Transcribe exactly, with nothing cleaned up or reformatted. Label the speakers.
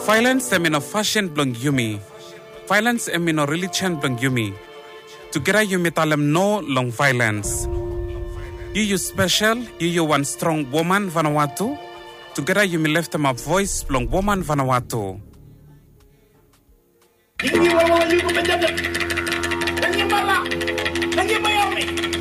Speaker 1: Violence em in a fashion blong yumi. Violence em in a religion blong yumi. Together you metalem no long violence. You you special, you you one strong woman Vanuatu. Together you me left them a voice blong woman Vanuatu.
Speaker 2: Hindi wala wala ko pa dyan. Nangyay mala. Nangyay mayaw me.